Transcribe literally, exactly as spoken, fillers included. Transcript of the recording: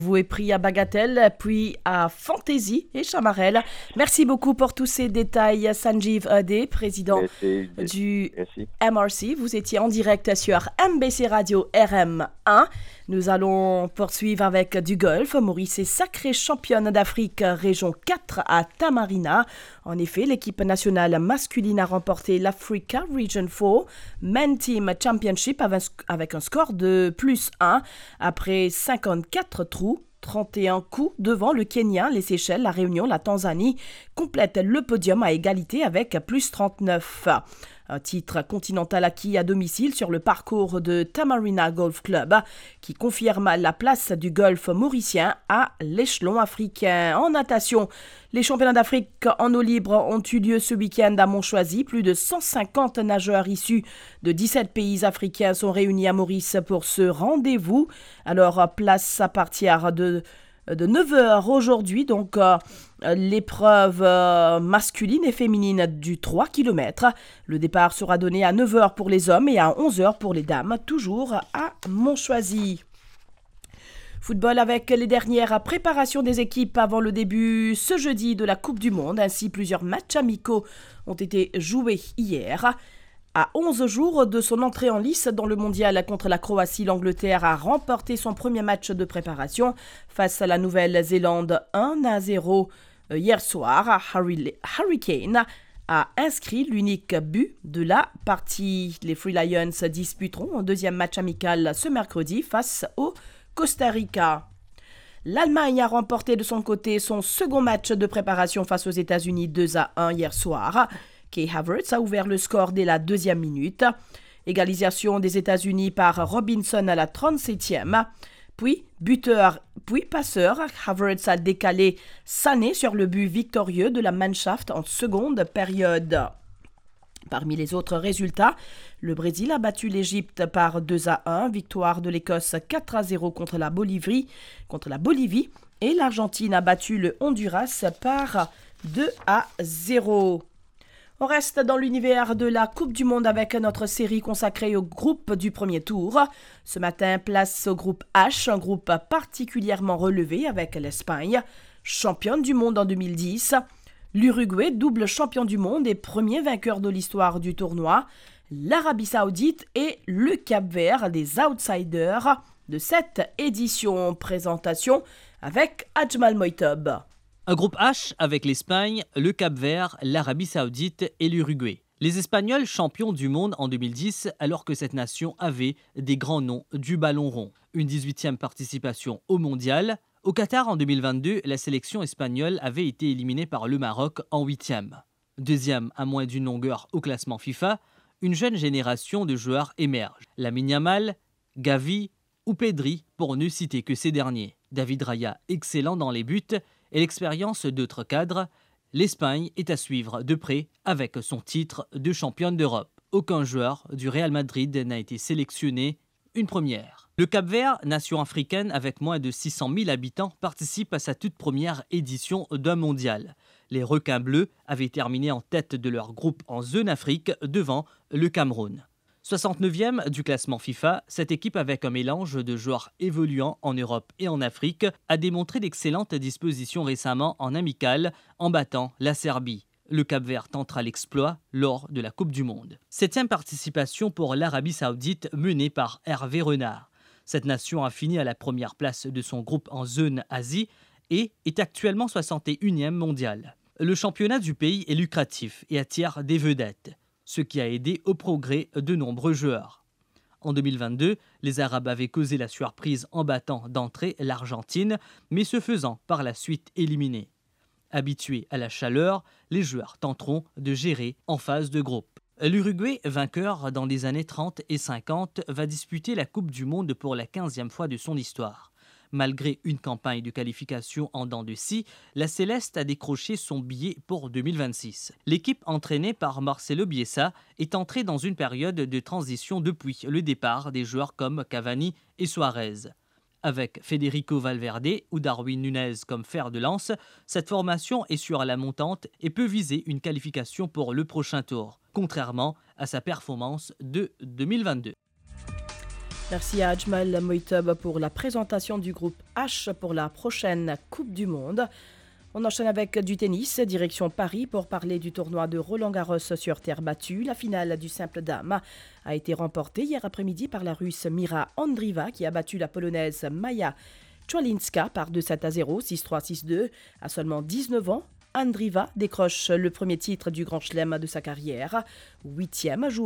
Vous est pris à Bagatelle, puis à Fantaisie et Chamarel. Merci beaucoup pour tous ces détails. Sanjeev Ade, président Merci. du Merci. M R C. Vous étiez en direct sur M B C Radio R M un. Nous allons poursuivre avec du golf. Maurice est sacrée championne d'Afrique région quatre à Tamarina. En effet, l'équipe nationale masculine a remporté l'Africa Region quatre Men Team Championship avec un score de plus un après cinquante-quatre trous. trente et un coups devant le Kenya, les Seychelles, la Réunion, la Tanzanie complètent le podium à égalité avec plus trente-neuf. Un titre continental acquis à domicile sur le parcours de Tamarina Golf Club qui confirme la place du golf mauricien à l'échelon africain. En natation, les championnats d'Afrique en eau libre ont eu lieu ce week-end à Montchoisy. Plus de cent cinquante nageurs issus de dix-sept pays africains sont réunis à Maurice pour ce rendez-vous. Alors, place à partir de de neuf heures aujourd'hui, donc euh, l'épreuve euh, masculine et féminine du trois kilomètres. Le départ sera donné à neuf heures pour les hommes et à onze heures pour les dames, toujours à Montchoisy. Football avec les dernières préparations des équipes avant le début ce jeudi de la Coupe du Monde. Ainsi, plusieurs matchs amicaux ont été joués hier. À onze jours de son entrée en lice dans le mondial contre la Croatie, l'Angleterre a remporté son premier match de préparation face à la Nouvelle-Zélande un à zéro hier soir. Harry, Harry Kane a inscrit l'unique but de la partie. Les Free Lions disputeront un deuxième match amical ce mercredi face au Costa Rica. L'Allemagne a remporté de son côté son second match de préparation face aux États-Unis deux à un hier soir. Kai Havertz a ouvert le score dès la deuxième minute. Égalisation des États-Unis par Robinson à la trente-septième. Puis, buteur, puis passeur, Havertz a décalé Sané sur le but victorieux de la Mannschaft en seconde période. Parmi les autres résultats, le Brésil a battu l'Égypte par deux à un, victoire de l'Écosse quatre à zéro contre la Bolivie, contre la Bolivie et l'Argentine a battu le Honduras par deux à zéro. On reste dans l'univers de la Coupe du Monde avec notre série consacrée au groupe du premier tour. Ce matin, place au groupe H, un groupe particulièrement relevé avec l'Espagne, championne du monde en deux mille dix, l'Uruguay, double champion du monde et premier vainqueur de l'histoire du tournoi, l'Arabie Saoudite et le Cap-Vert, des outsiders de cette édition. Présentation avec Ajmal Moitob. Un groupe H avec l'Espagne, le Cap-Vert, l'Arabie Saoudite et l'Uruguay. Les Espagnols champions du monde en deux mille dix alors que cette nation avait des grands noms du ballon rond. Une dix-huitième participation au mondial. Au Qatar en deux mille vingt-deux, la sélection espagnole avait été éliminée par le Maroc en huitième. Deuxième à moins d'une longueur au classement FIFA, une jeune génération de joueurs émerge. Lamine Yamal, Gavi ou Pedri pour ne citer que ces derniers. David Raya excellent dans les buts et l'expérience d'autres cadres, l'Espagne est à suivre de près avec son titre de championne d'Europe. Aucun joueur du Real Madrid n'a été sélectionné, une première. Le Cap-Vert, nation africaine avec moins de six cent mille habitants, participe à sa toute première édition d'un mondial. Les requins bleus avaient terminé en tête de leur groupe en zone Afrique devant le Cameroun. soixante-neuvième du classement FIFA, cette équipe avec un mélange de joueurs évoluant en Europe et en Afrique a démontré d'excellentes dispositions récemment en amical en battant la Serbie. Le Cap-Vert tentera l'exploit lors de la Coupe du Monde. Septième participation pour l'Arabie Saoudite menée par Hervé Renard. Cette nation a fini à la première place de son groupe en zone Asie et est actuellement soixante et unième mondial. Le championnat du pays est lucratif et attire des vedettes, ce qui a aidé au progrès de nombreux joueurs. En deux mille vingt-deux, les Arabes avaient causé la surprise en battant d'entrée l'Argentine, mais se faisant par la suite éliminer. Habitués à la chaleur, les joueurs tenteront de gérer en phase de groupe. L'Uruguay, vainqueur dans les années trente et cinquante, va disputer la Coupe du Monde pour la quinzième fois de son histoire. Malgré une campagne de qualification en dents de scie, la Céleste a décroché son billet pour deux mille vingt-six. L'équipe entraînée par Marcelo Bielsa est entrée dans une période de transition depuis le départ des joueurs comme Cavani et Suarez. Avec Federico Valverde ou Darwin Núñez comme fer de lance, cette formation est sur la montante et peut viser une qualification pour le prochain tour, contrairement à sa performance de deux mille vingt-deux. Merci à Ajmal Moïtob pour la présentation du groupe H pour la prochaine Coupe du Monde. On enchaîne avec du tennis, direction Paris pour parler du tournoi de Roland-Garros sur terre battue. La finale du simple dame a été remportée hier après-midi par la Russe Mira Andreeva qui a battu la Polonaise Maja Czwalinska par deux sept à zéro, six trois, six deux. À seulement dix-neuf ans, Andreeva décroche le premier titre du Grand Chelem de sa carrière. Huitième joueur